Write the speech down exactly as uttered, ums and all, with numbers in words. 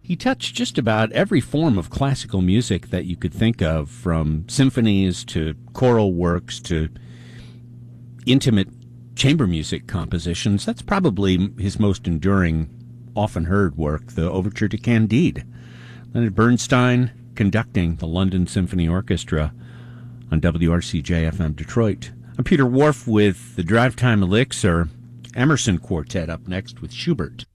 He touched just about every form of classical music that you could think of, from symphonies to choral works to intimate chamber music compositions. That's probably his most enduring, often heard work, the Overture to Candide. Leonard Bernstein conducting the London Symphony Orchestra on W R C J F M Detroit. I'm Peter Wharf with the Drive Time Elixir. Emerson Quartet up next with Schubert.